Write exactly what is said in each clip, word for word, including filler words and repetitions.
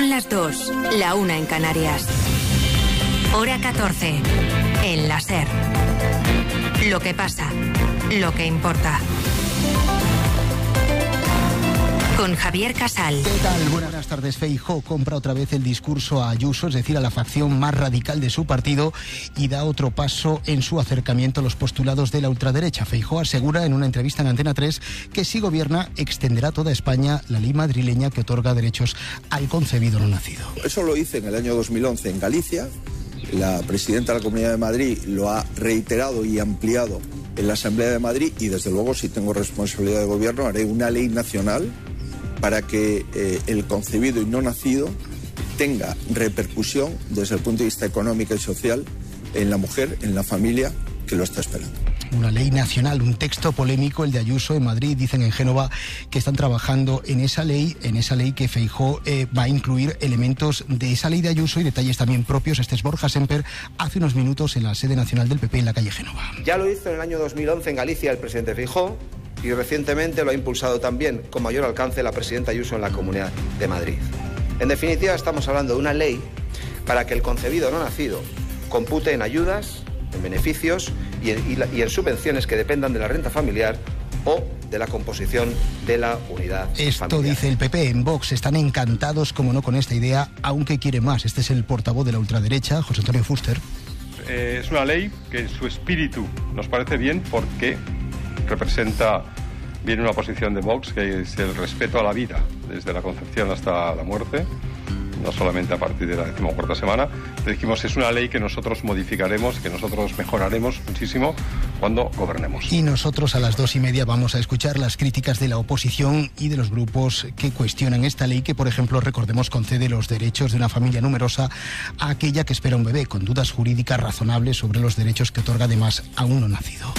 Son las dos, la una en Canarias. Hora catorce, en la SER. Lo que pasa, lo que importa. Con Javier Casal. ¿Qué tal? Buenas tardes. Feijóo compra otra vez el discurso a Ayuso, es decir, a la facción más radical de su partido, y da otro paso en su acercamiento a los postulados de la ultraderecha. Feijóo asegura en una entrevista en Antena tres que si gobierna extenderá a toda España la ley madrileña que otorga derechos al concebido no nacido. Eso lo hice en el año dos mil once en Galicia. La presidenta de la Comunidad de Madrid lo ha reiterado y ampliado en la Asamblea de Madrid, y desde luego, si tengo responsabilidad de gobierno, haré una ley nacional para que eh, el concebido y no nacido tenga repercusión desde el punto de vista económico y social en la mujer, en la familia que lo está esperando. Una ley nacional, un texto polémico, el de Ayuso en Madrid. Dicen en Génova que están trabajando en esa ley, en esa ley que Feijóo eh, va a incluir elementos de esa ley de Ayuso y detalles también propios. Este es Borja Semper, hace unos minutos en la sede nacional del P P en la calle Génova. Ya lo hizo en el año dos mil once en Galicia el presidente Feijóo, y recientemente lo ha impulsado también con mayor alcance la presidenta Ayuso en la Comunidad de Madrid. En definitiva, estamos hablando de una ley para que el concebido no nacido compute en ayudas, en beneficios y en, y la, y en subvenciones que dependan de la renta familiar o de la composición de la unidad Esto familiar. Dice el P P. En Vox están encantados, como no, con esta idea, aunque quiere más. Este es el portavoz de la ultraderecha, José Antonio Fuster. Eh, es una ley que en su espíritu nos parece bien porque representa bien una posición de Vox, que es el respeto a la vida, desde la concepción hasta la muerte, no solamente a partir de la decimocuarta semana. Dijimos, es una ley que nosotros modificaremos, que nosotros mejoraremos muchísimo cuando gobernemos. Y nosotros a las dos y media vamos a escuchar las críticas de la oposición y de los grupos que cuestionan esta ley que, por ejemplo, recordemos, concede los derechos de una familia numerosa a aquella que espera un bebé, con dudas jurídicas razonables sobre los derechos que otorga además a un no nacido.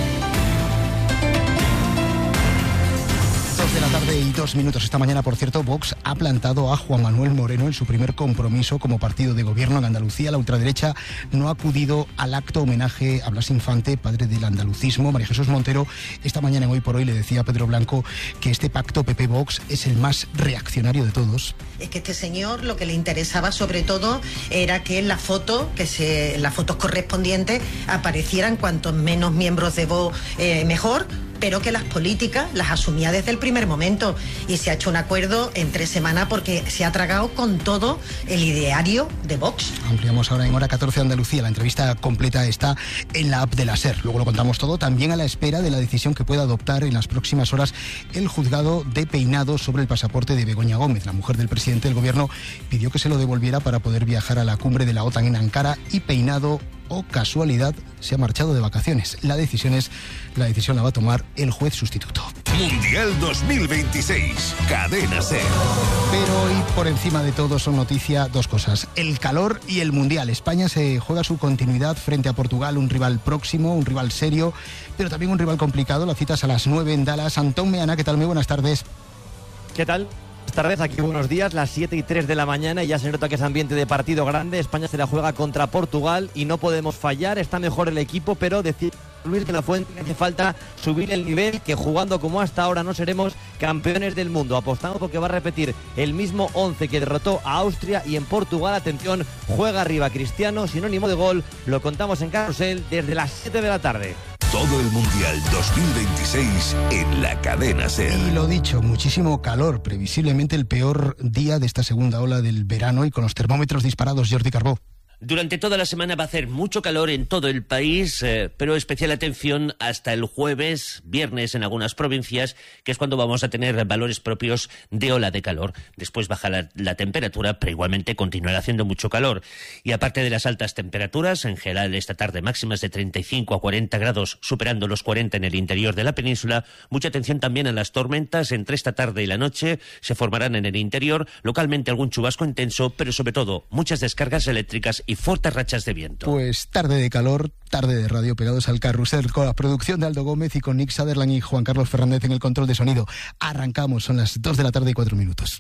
De la tarde y dos minutos. Esta mañana, por cierto, Vox ha plantado a Juan Manuel Moreno en su primer compromiso como partido de gobierno en Andalucía. La ultraderecha no ha acudido al acto homenaje a Blas Infante, padre del andalucismo. María Jesús Montero esta mañana en Hoy por Hoy le decía a Pedro Blanco que este pacto P P-Vox es el más reaccionario de todos. Es que este señor lo que le interesaba sobre todo era que en la foto, que se, en las fotos correspondientes aparecieran cuantos menos miembros de Vox eh, mejor, pero que las políticas las asumía desde el primer momento, y se ha hecho un acuerdo en tres semanas porque se ha tragado con todo el ideario de Vox. Ampliamos ahora en Hora catorce Andalucía. La entrevista completa está en la app de la SER. Luego lo contamos todo, también a la espera de la decisión que pueda adoptar en las próximas horas el juzgado de Peinado sobre el pasaporte de Begoña Gómez. La mujer del presidente del gobierno pidió que se lo devolviera para poder viajar a la cumbre de la OTAN en Ankara, y Peinado, o casualidad, se ha marchado de vacaciones. La decisión es, la decisión la va a tomar el juez sustituto. Mundial dos mil veintiséis, Cadena SER. Pero hoy, por encima de todo, son noticia dos cosas: el calor y el Mundial. España se juega su continuidad frente a Portugal, un rival próximo, un rival serio, pero también un rival complicado. La cita es a las nueve en Dallas. Antón Meana, ¿qué tal? Muy buenas tardes. ¿Qué tal? Buenas tardes, aquí buenos días, las siete y tres de la mañana, y ya se nota que es ambiente de partido grande. España se la juega contra Portugal y no podemos fallar. Está mejor el equipo, pero decir Luis de la Fuente que hace falta subir el nivel, que jugando como hasta ahora no seremos campeones del mundo. Apostamos porque va a repetir el mismo once que derrotó a Austria, y en Portugal, atención, juega arriba Cristiano, sinónimo de gol. Lo contamos en Carrusel desde las siete de la tarde. Todo el Mundial dos mil veintiséis en la Cadena SER. Y lo dicho, muchísimo calor, previsiblemente el peor día de esta segunda ola del verano, y con los termómetros disparados. Jordi Carbó. Durante toda la semana va a hacer mucho calor en todo el país, eh, pero especial atención hasta el jueves, viernes en algunas provincias, que es cuando vamos a tener valores propios de ola de calor. Después baja la, la temperatura, pero igualmente continuará haciendo mucho calor. Y aparte de las altas temperaturas, en general esta tarde máximas de treinta y cinco a cuarenta grados, superando los cuarenta en el interior de la península. Mucha atención también a las tormentas. Entre esta tarde y la noche se formarán en el interior, localmente algún chubasco intenso, pero sobre todo muchas descargas eléctricas y fuertes rachas de viento. Pues tarde de calor, tarde de radio, pegados al carrusel, con la producción de Aldo Gómez y con Nick Sutherland y Juan Carlos Fernández en el control de sonido. Arrancamos, son las dos de la tarde y cuatro minutos.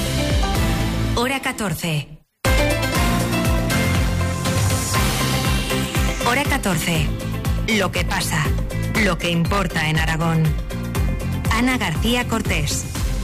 Hora catorce. Hora catorce. Lo que pasa, lo que importa en Aragón. Ana García Cortés.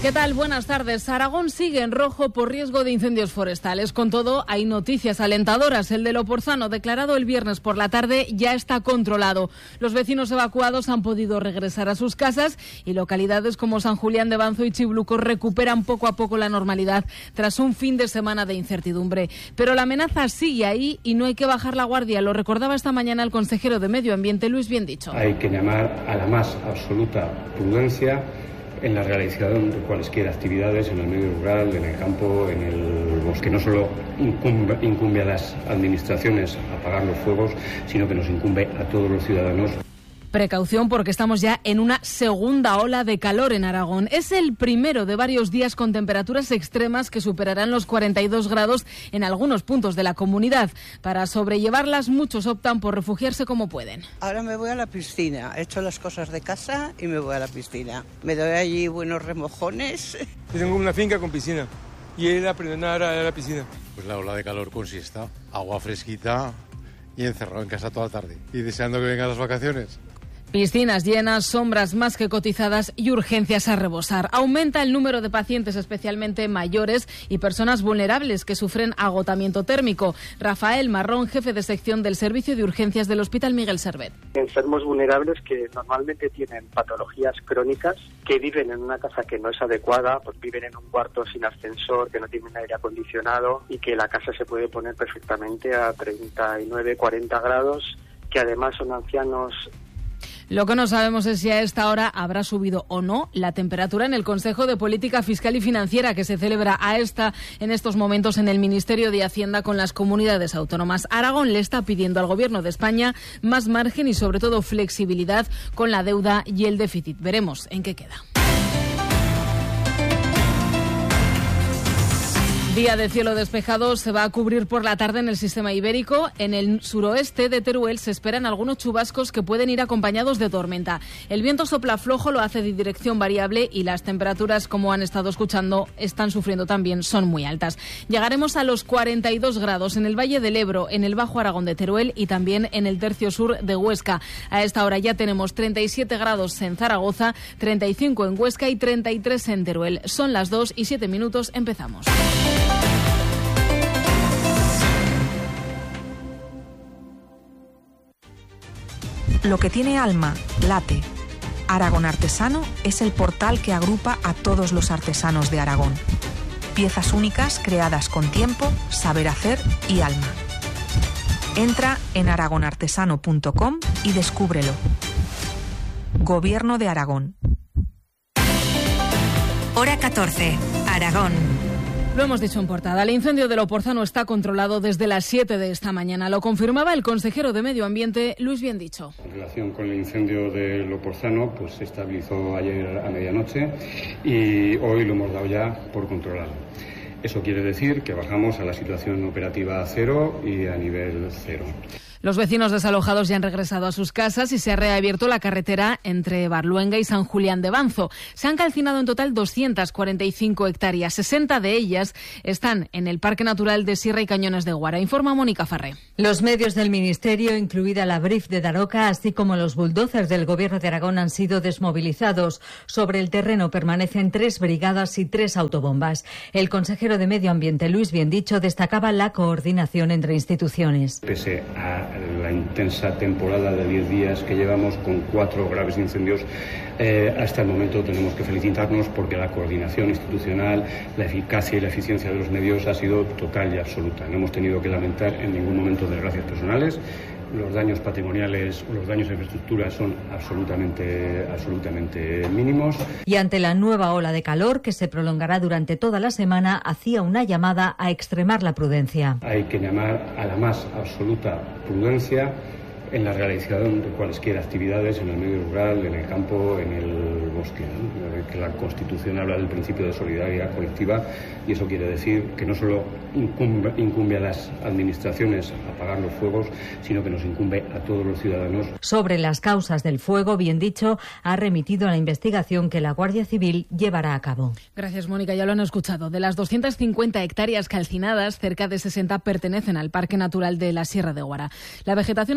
¿Qué tal? Buenas tardes. Aragón sigue en rojo por riesgo de incendios forestales. Con todo, hay noticias alentadoras. El del Oporzano, declarado el viernes por la tarde, ya está controlado. Los vecinos evacuados han podido regresar a sus casas y localidades como San Julián de Banzo y Chibluco recuperan poco a poco la normalidad tras un fin de semana de incertidumbre. Pero la amenaza sigue ahí y no hay que bajar la guardia. Lo recordaba esta mañana el consejero de Medio Ambiente, Luis Biendicho. Hay que llamar a la más absoluta prudencia en la realización de cualesquiera actividades en el medio rural, en el campo, en el bosque. No solo incumbe, incumbe a las administraciones apagar los fuegos, sino que nos incumbe a todos los ciudadanos. Precaución porque estamos ya en una segunda ola de calor en Aragón. Es el primero de varios días con temperaturas extremas que superarán los cuarenta y dos grados en algunos puntos de la comunidad. Para sobrellevarlas, muchos optan por refugiarse como pueden. Ahora me voy a la piscina. He hecho las cosas de casa y me voy a la piscina. Me doy allí buenos remojones. Yo tengo una finca con piscina y él aprendió a nadar a la piscina. Pues la ola de calor consiste agua fresquita y encerrado en casa toda la tarde y deseando que vengan las vacaciones. Piscinas llenas, sombras más que cotizadas y urgencias a rebosar. Aumenta el número de pacientes, especialmente mayores y personas vulnerables que sufren agotamiento térmico. Rafael Marrón, jefe de sección del Servicio de Urgencias del Hospital Miguel Servet. Enfermos vulnerables que normalmente tienen patologías crónicas, que viven en una casa que no es adecuada, pues viven en un cuarto sin ascensor, que no tienen aire acondicionado y que la casa se puede poner perfectamente a treinta y nueve, cuarenta grados, que además son ancianos. Lo que no sabemos es si a esta hora habrá subido o no la temperatura en el Consejo de Política Fiscal y Financiera que se celebra a esta en estos momentos en el Ministerio de Hacienda con las comunidades autónomas. Aragón le está pidiendo al Gobierno de España más margen y sobre todo flexibilidad con la deuda y el déficit. Veremos en qué queda. Día de cielo despejado se va a cubrir por la tarde en el sistema ibérico. En el suroeste de Teruel se esperan algunos chubascos que pueden ir acompañados de tormenta. El viento sopla flojo, lo hace de dirección variable y las temperaturas, como han estado escuchando, están sufriendo también, son muy altas. Llegaremos a los cuarenta y dos grados en el Valle del Ebro, en el Bajo Aragón de Teruel y también en el tercio sur de Huesca. A esta hora ya tenemos treinta y siete grados en Zaragoza, treinta y cinco en Huesca y treinta y tres en Teruel. Son las dos y siete minutos, empezamos. Lo que tiene alma, late. Aragón Artesano es el portal que agrupa a todos los artesanos de Aragón. Piezas únicas creadas con tiempo, saber hacer y alma. Entra en aragon artesano punto com y descúbrelo. Gobierno de Aragón. Hora catorce, Aragón. Lo hemos dicho en portada, el incendio del Oporzano está controlado desde las siete de esta mañana. Lo confirmaba el consejero de Medio Ambiente, Luis Biendicho. En relación con el incendio del Oporzano, pues se estabilizó ayer a medianoche y hoy lo hemos dado ya por controlado. Eso quiere decir que bajamos a la situación operativa a cero y a nivel cero. Los vecinos desalojados ya han regresado a sus casas y se ha reabierto la carretera entre Barluenga y San Julián de Banzo. Se han calcinado en total doscientas cuarenta y cinco hectáreas. sesenta de ellas están en el Parque Natural de Sierra y Cañones de Guara. Informa Mónica Farré. Los medios del Ministerio, incluida la Brif de Daroca, así como los bulldozers del Gobierno de Aragón, han sido desmovilizados. Sobre el terreno permanecen tres brigadas y tres autobombas. El consejero de Medio Ambiente, Luis Biendicho, destacaba la coordinación entre instituciones. Pese a la intensa temporada de diez días que llevamos con cuatro graves incendios, eh, hasta el momento tenemos que felicitarnos porque la coordinación institucional, la eficacia y la eficiencia de los medios ha sido total y absoluta. No hemos tenido que lamentar en ningún momento desgracias personales. Los daños patrimoniales o los daños en infraestructura son absolutamente, absolutamente mínimos. Y ante la nueva ola de calor que se prolongará durante toda la semana, hacía una llamada a extremar la prudencia. Hay que llamar a la más absoluta prudencia en la realización de cualesquiera actividades en el medio rural, en el campo, en el bosque, ¿no? Que la Constitución habla del principio de solidaridad colectiva y eso quiere decir que no solo incumbe, incumbe a las administraciones apagar los fuegos, sino que nos incumbe a todos los ciudadanos. Sobre las causas del fuego, Biendicho ha remitido a la investigación que la Guardia Civil llevará a cabo. Gracias, Mónica. Ya lo han escuchado. De las doscientas cincuenta hectáreas calcinadas, cerca de sesenta pertenecen al Parque Natural de la Sierra de Guara. La vegetación afectada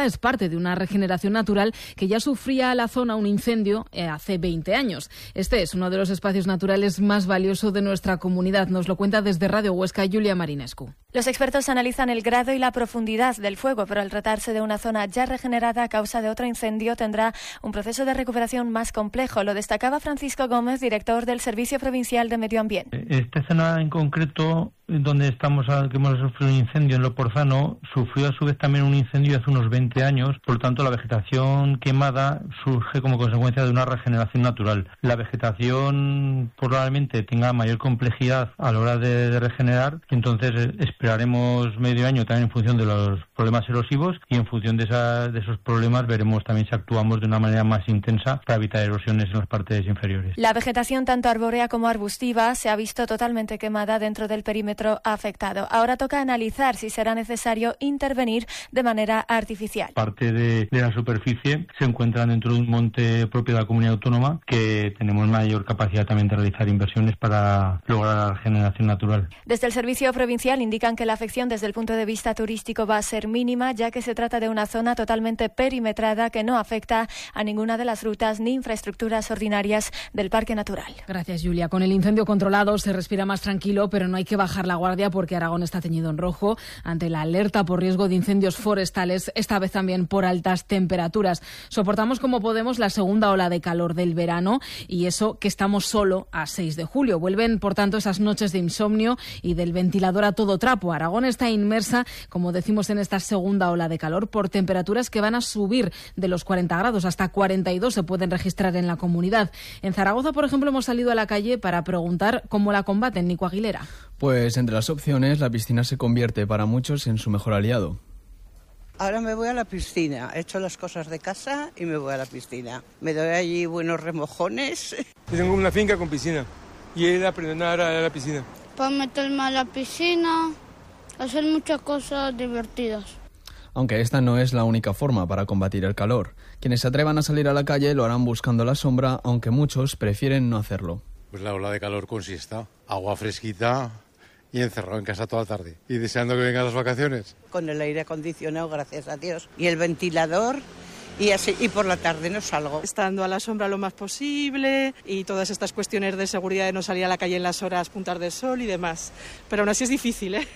es parte de una regeneración natural que ya sufría la zona un incendio eh, hace veinte años. Este es uno de los espacios naturales más valiosos de nuestra comunidad. Nos lo cuenta desde Radio Huesca Julia Marinescu. Los expertos analizan el grado y la profundidad del fuego, pero al tratarse de una zona ya regenerada a causa de otro incendio tendrá un proceso de recuperación más complejo. Lo destacaba Francisco Gómez, director del Servicio Provincial de Medio Ambiente. Esta zona en concreto, donde estamos, que hemos sufrido un incendio en Loporzano, sufrió a su vez también un incendio hace unos veinte años, por lo tanto la vegetación quemada surge como consecuencia de una regeneración natural. La vegetación probablemente tenga mayor complejidad a la hora de, de regenerar, y entonces esperaremos medio año también en función de los problemas erosivos, y en función de, esa, de esos problemas veremos también si actuamos de una manera más intensa para evitar erosiones en las partes inferiores. La vegetación tanto arbórea como arbustiva se ha visto totalmente quemada dentro del perímetro afectado. Ahora toca analizar si será necesario intervenir de manera artificial. Parte de, de la superficie se encuentra dentro de un monte propio de la comunidad autónoma, que tenemos mayor capacidad también de realizar inversiones para lograr la regeneración natural. Desde el Servicio Provincial indican que la afección desde el punto de vista turístico va a ser mínima, ya que se trata de una zona totalmente perimetrada que no afecta a ninguna de las rutas ni infraestructuras ordinarias del Parque Natural. Gracias, Julia. Con el incendio controlado se respira más tranquilo, pero no hay que bajar la guardia porque Aragón está teñido en rojo ante la alerta por riesgo de incendios forestales, esta vez también por altas temperaturas. Soportamos como podemos la segunda ola de calor del verano, y eso que estamos solo a seis de julio. Vuelven, por tanto, esas noches de insomnio y del ventilador a todo trapo. Aragón está inmersa, como decimos, en esta segunda ola de calor por temperaturas que van a subir de los cuarenta grados hasta cuarenta y dos se pueden registrar en la comunidad. En Zaragoza, por ejemplo, hemos salido a la calle para preguntar cómo la combaten. Nico Aguilera. Pues entre las opciones, la piscina se convierte para muchos en su mejor aliado. Ahora me voy a la piscina, echo las cosas de casa y me voy a la piscina. Me doy allí buenos remojones. Yo tengo una finca con piscina y él aprendió a nadar a la piscina. Para meterme a la piscina, hacer muchas cosas divertidas. Aunque esta no es la única forma para combatir el calor. Quienes se atrevan a salir a la calle lo harán buscando la sombra, aunque muchos prefieren no hacerlo. Pues la ola de calor consiste agua fresquita y encerrado en casa toda la tarde. Y deseando que vengan las vacaciones. Con el aire acondicionado, gracias a Dios. Y el ventilador, y así, y por la tarde no salgo. Estando a la sombra lo más posible, y todas estas cuestiones de seguridad de no salir a la calle en las horas puntas de sol y demás. Pero aún así es difícil, ¿eh?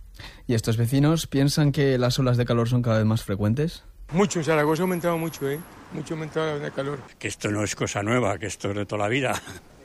¿Y estos vecinos piensan que las olas de calor son cada vez más frecuentes? Mucho, en Zaragoza ha aumentado mucho, ¿eh? Mucho ha aumentado la calor. Que esto no es cosa nueva, que esto es de toda la vida.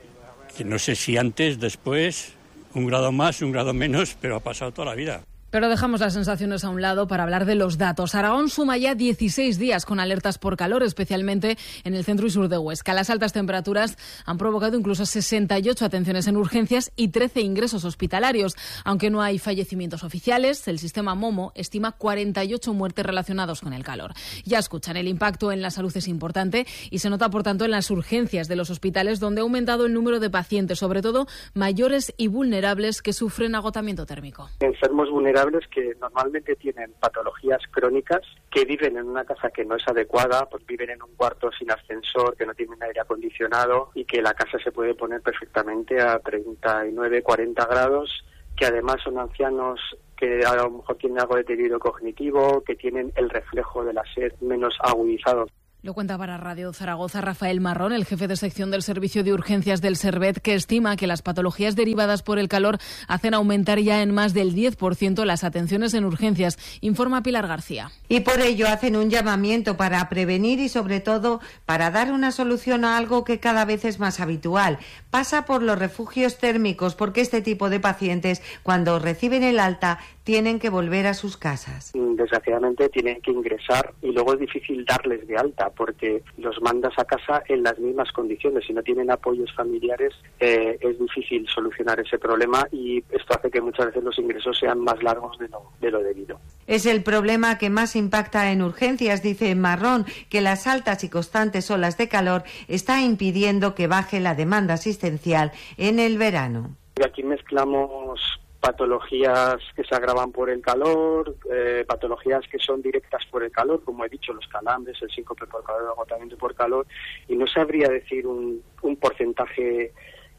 Que no sé si antes, después, un grado más, un grado menos, pero ha pasado toda la vida. Pero dejamos las sensaciones a un lado para hablar de los datos. Aragón suma ya dieciséis días con alertas por calor, especialmente en el centro y sur de Huesca. Las altas temperaturas han provocado incluso sesenta y ocho atenciones en urgencias y trece ingresos hospitalarios. Aunque no hay fallecimientos oficiales, el sistema Momo estima cuarenta y ocho muertes relacionadas con el calor. Ya escuchan, el impacto en la salud es importante y se nota, por tanto, en las urgencias de los hospitales, donde ha aumentado el número de pacientes, sobre todo mayores y vulnerables que sufren agotamiento térmico. Enfermos vulnerables que normalmente tienen patologías crónicas, que viven en una casa que no es adecuada, pues viven en un cuarto sin ascensor, que no tienen aire acondicionado y que la casa se puede poner perfectamente a treinta y nueve, cuarenta grados, que además son ancianos que a lo mejor tienen algo de deterioro cognitivo, que tienen el reflejo de la sed menos agudizado. Lo cuenta para Radio Zaragoza Rafael Marrón, el jefe de sección del Servicio de Urgencias del Servet, que estima que las patologías derivadas por el calor hacen aumentar ya en más del diez por ciento las atenciones en urgencias, informa Pilar García. Y por ello hacen un llamamiento para prevenir y, sobre todo, para dar una solución a algo que cada vez es más habitual. Pasa por los refugios térmicos, porque este tipo de pacientes, cuando reciben el alta, tienen que volver a sus casas. Desgraciadamente tienen que ingresar y luego es difícil darles de alta porque los mandas a casa en las mismas condiciones. Si no tienen apoyos familiares eh, es difícil solucionar ese problema y esto hace que muchas veces los ingresos sean más largos de lo, de lo debido. Es el problema que más impacta en urgencias, dice Marrón, que las altas y constantes olas de calor está impidiendo que baje la demanda asistencial en el verano. Y aquí mezclamos patologías que se agravan por el calor, eh, patologías que son directas por el calor, como he dicho, los calambres, el síncope por calor, el agotamiento por calor, y no sabría decir un, un porcentaje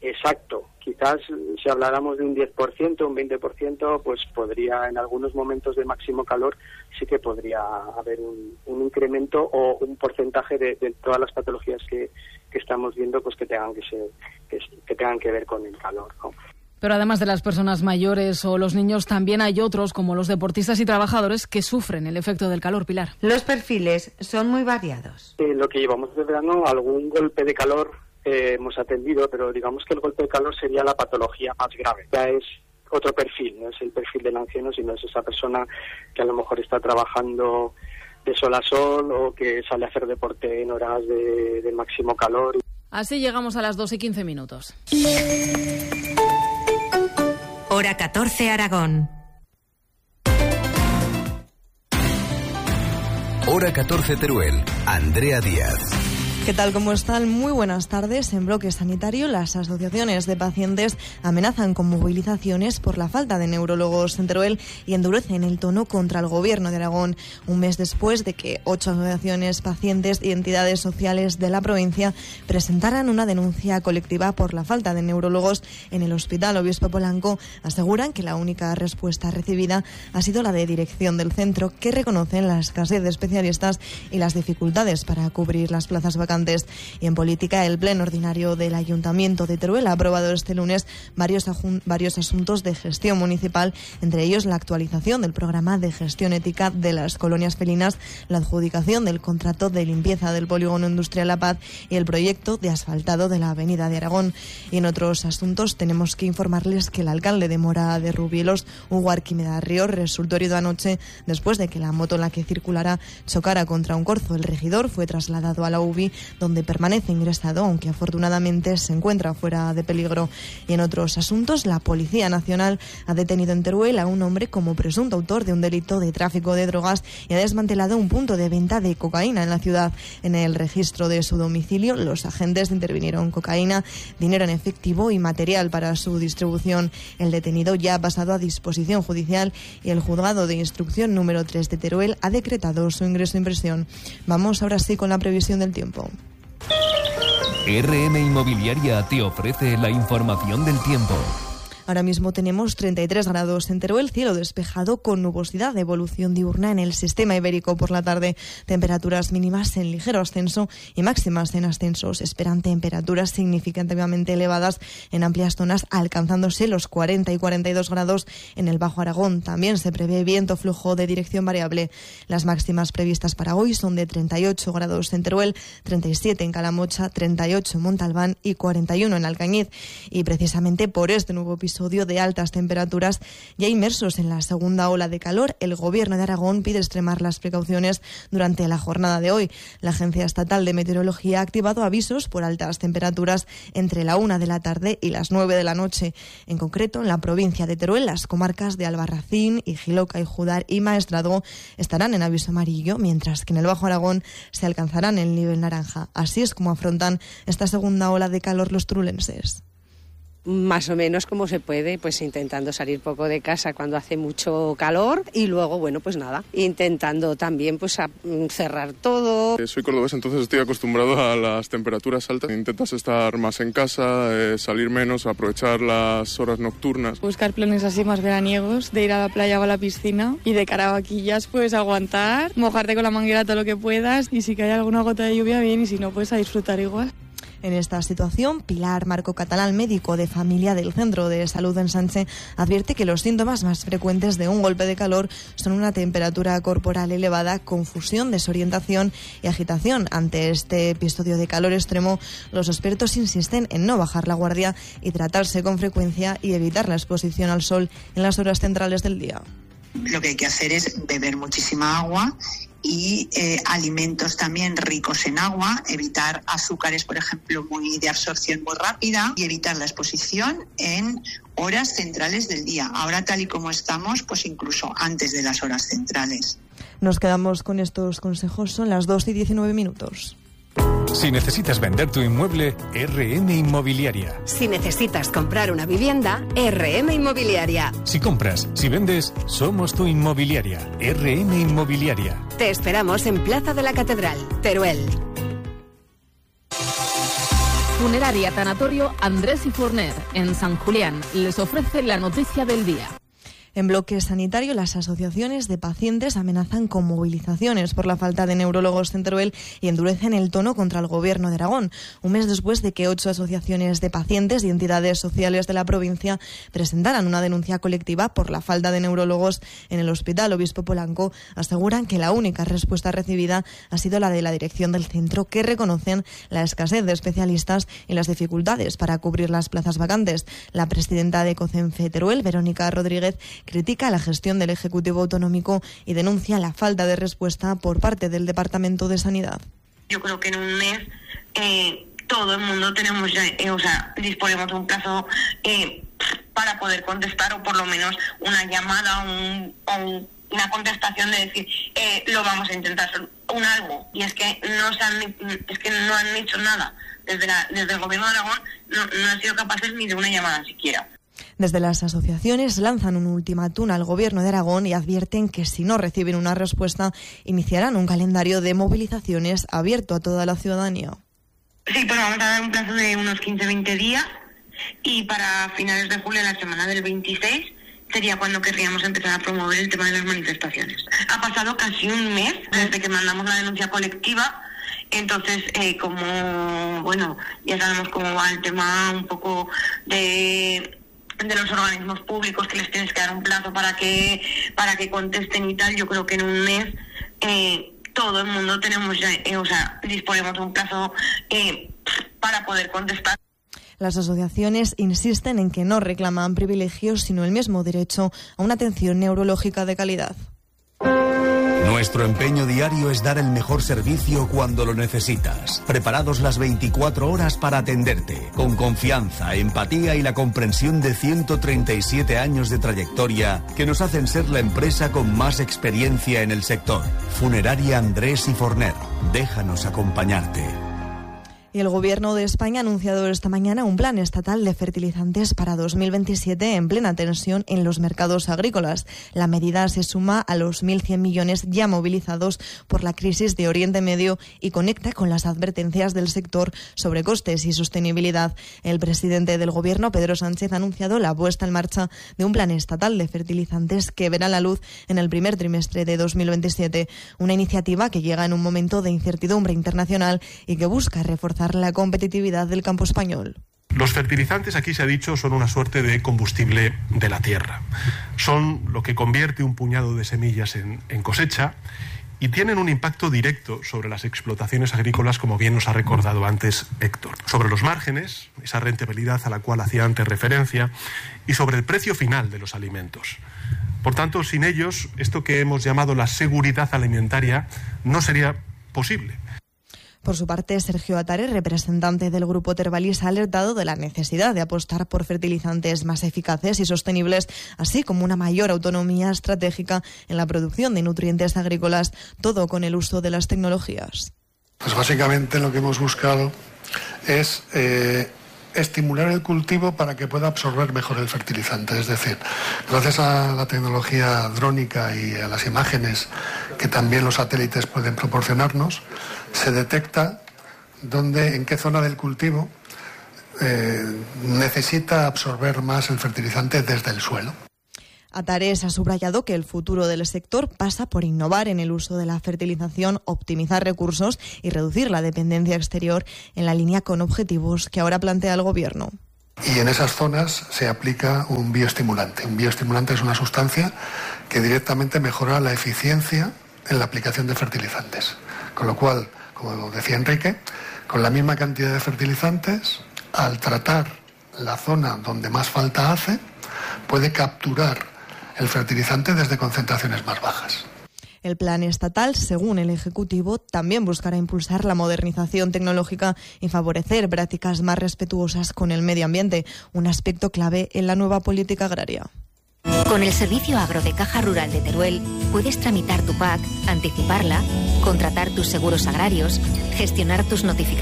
exacto. Quizás si habláramos de un diez por ciento, un veinte por ciento, pues podría en algunos momentos de máximo calor sí que podría haber un, un incremento o un porcentaje de, de todas las patologías que, que estamos viendo, pues que tengan que ser, que, que tengan que ver con el calor, ¿no? Pero además de las personas mayores o los niños, también hay otros, como los deportistas y trabajadores, que sufren el efecto del calor, Pilar. Los perfiles son muy variados. En lo que llevamos de verano, algún golpe de calor eh, hemos atendido, pero digamos que el golpe de calor sería la patología más grave. Ya es otro perfil, no es el perfil del anciano, sino es esa persona que a lo mejor está trabajando de sol a sol o que sale a hacer deporte en horas de, de máximo calor. Así llegamos a las dos y quince minutos. Hora catorce, Aragón. Hora catorce, Teruel. Andrea Díaz. ¿Qué tal? ¿Cómo están? Muy buenas tardes. En bloque sanitario, las asociaciones de pacientes amenazan con movilizaciones por la falta de neurólogos en Teruel y endurecen el tono contra el Gobierno de Aragón, un mes después de que ocho asociaciones, pacientes y entidades sociales de la provincia presentaran una denuncia colectiva por la falta de neurólogos en el Hospital Obispo Polanco. Aseguran que la única respuesta recibida ha sido la de dirección del centro, que reconocen la escasez de especialistas y las dificultades para cubrir las plazas vacantes. Y en política, el pleno ordinario del Ayuntamiento de Teruel ha aprobado este lunes varios, varios asuntos de gestión municipal, entre ellos la actualización del programa de gestión ética de las colonias felinas, la adjudicación del contrato de limpieza del polígono industrial La Paz y el proyecto de asfaltado de la avenida de Aragón. Y en otros asuntos tenemos que informarles que el alcalde de Mora de Rubielos, Hugo Arquímeda Ríos, resultó herido anoche después de que la moto en la que circulara chocara contra un corzo. El regidor fue trasladado a la U B I, donde permanece ingresado, aunque afortunadamente se encuentra fuera de peligro. Y en otros asuntos, la Policía Nacional ha detenido en Teruel a un hombre como presunto autor de un delito de tráfico de drogas y ha desmantelado un punto de venta de cocaína en la ciudad. En el registro de su domicilio, los agentes intervinieron cocaína, dinero en efectivo y material para su distribución. El detenido ya ha pasado a disposición judicial y el juzgado de instrucción número tres de Teruel ha decretado su ingreso en prisión. Vamos ahora sí con la previsión del tiempo. R M Inmobiliaria te ofrece la información del tiempo. Ahora mismo tenemos treinta y tres grados en Teruel, cielo despejado con nubosidad, evolución diurna en el sistema ibérico por la tarde, temperaturas mínimas en ligero ascenso y máximas en ascenso. Se esperan temperaturas significativamente elevadas en amplias zonas, alcanzándose los cuarenta y cuarenta y dos grados en el Bajo Aragón. También se prevé viento flujo de dirección variable. Las máximas previstas para hoy son de treinta y ocho grados en Teruel, treinta y siete en Calamocha, treinta y ocho en Montalbán y cuarenta y uno en Alcañiz. Y precisamente por este nuevo episodio de altas temperaturas, ya inmersos en la segunda ola de calor, el Gobierno de Aragón pide extremar las precauciones durante la jornada de hoy. La Agencia Estatal de Meteorología ha activado avisos por altas temperaturas entre la una de la tarde y las nueve de la noche. En concreto, en la provincia de Teruel, las comarcas de Albarracín, Ijiloca, Ijudar y Maestrazgo estarán en aviso amarillo, mientras que en el Bajo Aragón se alcanzarán el nivel naranja. Así es como afrontan esta segunda ola de calor los teruelenses. Más o menos como se puede, pues intentando salir poco de casa cuando hace mucho calor y luego, bueno, pues nada, intentando también pues a cerrar todo. Eh, soy cordobés, entonces estoy acostumbrado a las temperaturas altas. Intentas estar más en casa, eh, salir menos, aprovechar las horas nocturnas. Buscar planes así más veraniegos, de ir a la playa o a la piscina y de cara a vaquillas, pues aguantar, mojarte con la manguera todo lo que puedas y si cae alguna gota de lluvia bien y si no, pues a disfrutar igual. En esta situación, Pilar Marco Catalán, médico de familia del Centro de Salud en Sanche, advierte que los síntomas más frecuentes de un golpe de calor son una temperatura corporal elevada, confusión, desorientación y agitación. Ante este episodio de calor extremo, los expertos insisten en no bajar la guardia, hidratarse con frecuencia y evitar la exposición al sol en las horas centrales del día. Lo que hay que hacer es beber muchísima agua y eh, alimentos también ricos en agua, evitar azúcares, por ejemplo, muy de absorción muy rápida y evitar la exposición en horas centrales del día. Ahora, tal y como estamos, pues incluso antes de las horas centrales. Nos quedamos con estos consejos, son las dos y diecinueve minutos. Si necesitas vender tu inmueble, R M Inmobiliaria. Si necesitas comprar una vivienda, R M Inmobiliaria. Si compras, si vendes, somos tu inmobiliaria. R M Inmobiliaria. Te esperamos en Plaza de la Catedral, Teruel. Funeraria Tanatorio Andrés y Forner, en San Julián, les ofrece la noticia del día. En bloque sanitario, las asociaciones de pacientes amenazan con movilizaciones por la falta de neurólogos en Teruel y endurecen el tono contra el Gobierno de Aragón. Un mes después de que ocho asociaciones de pacientes y entidades sociales de la provincia presentaran una denuncia colectiva por la falta de neurólogos en el Hospital Obispo Polanco, aseguran que la única respuesta recibida ha sido la de la dirección del centro, que reconocen la escasez de especialistas y las dificultades para cubrir las plazas vacantes. La presidenta de COCENFE Teruel, Verónica Rodríguez, critica la gestión del Ejecutivo Autonómico y denuncia la falta de respuesta por parte del Departamento de Sanidad. Yo creo que en un mes eh, todo el mundo tenemos ya, eh, o sea, disponemos de un plazo eh, para poder contestar, o por lo menos una llamada un, o un, una contestación de decir eh, lo vamos a intentar, un algo. Y es que no se han, es que no han hecho nada desde, la, desde el Gobierno de Aragón, no, no han sido capaces ni de una llamada siquiera. Desde las asociaciones lanzan un ultimátum al Gobierno de Aragón y advierten que si no reciben una respuesta, iniciarán un calendario de movilizaciones abierto a toda la ciudadanía. Sí, pues vamos a dar un plazo de unos quince a veinte días, y para finales de julio, la semana del veintiséis, sería cuando querríamos empezar a promover el tema de las manifestaciones. Ha pasado casi un mes desde que mandamos la denuncia colectiva. Entonces, eh, como, bueno, ya sabemos cómo va el tema un poco de... de los organismos públicos, que les tienes que dar un plazo para que para que contesten y tal. Yo creo que en un mes eh, todo el mundo tenemos ya, eh, o sea, disponemos de un plazo eh, para poder contestar. Las asociaciones insisten en que no reclaman privilegios, sino el mismo derecho a una atención neurológica de calidad. Nuestro empeño diario es dar el mejor servicio cuando lo necesitas. Preparados las veinticuatro horas para atenderte, con confianza, empatía y la comprensión de ciento treinta y siete años de trayectoria que nos hacen ser la empresa con más experiencia en el sector. Funeraria Andrés y Forner. Déjanos acompañarte. Y el Gobierno de España ha anunciado esta mañana un plan estatal de fertilizantes para dos mil veintisiete en plena tensión en los mercados agrícolas. La medida se suma a los mil cien millones ya movilizados por la crisis de Oriente Medio y conecta con las advertencias del sector sobre costes y sostenibilidad. El presidente del Gobierno, Pedro Sánchez, ha anunciado la puesta en marcha de un plan estatal de fertilizantes que verá la luz en el primer trimestre de dos mil veintisiete. Una iniciativa que llega en un momento de incertidumbre internacional y que busca reforzar la competitividad del campo español. Los fertilizantes, aquí se ha dicho, son una suerte de combustible de la tierra. Son lo que convierte un puñado de semillas en, en cosecha, y tienen un impacto directo sobre las explotaciones agrícolas, como bien nos ha recordado antes Héctor. Sobre los márgenes, esa rentabilidad a la cual hacía antes referencia, y sobre el precio final de los alimentos. Por tanto, sin ellos, esto que hemos llamado la seguridad alimentaria no sería posible. Por su parte, Sergio Atares, representante del Grupo Tervalis, ha alertado de la necesidad de apostar por fertilizantes más eficaces y sostenibles, así como una mayor autonomía estratégica en la producción de nutrientes agrícolas, todo con el uso de las tecnologías. Pues básicamente lo que hemos buscado es eh, estimular el cultivo para que pueda absorber mejor el fertilizante. Es decir, gracias a la tecnología drónica y a las imágenes que también los satélites pueden proporcionarnos, se detecta dónde, en qué zona del cultivo eh, necesita absorber más el fertilizante desde el suelo. Atares ha subrayado que el futuro del sector pasa por innovar en el uso de la fertilización, optimizar recursos y reducir la dependencia exterior, en la línea con objetivos que ahora plantea el Gobierno. Y en esas zonas se aplica un bioestimulante. Un bioestimulante es una sustancia que directamente mejora la eficiencia en la aplicación de fertilizantes. Con lo cual, como decía Enrique, con la misma cantidad de fertilizantes, al tratar la zona donde más falta hace, puede capturar el fertilizante desde concentraciones más bajas. El plan estatal, según el Ejecutivo, también buscará impulsar la modernización tecnológica y favorecer prácticas más respetuosas con el medio ambiente, un aspecto clave en la nueva política agraria. Con el servicio agro de Caja Rural de Teruel puedes tramitar tu P A C, anticiparla, contratar tus seguros agrarios, gestionar tus notificaciones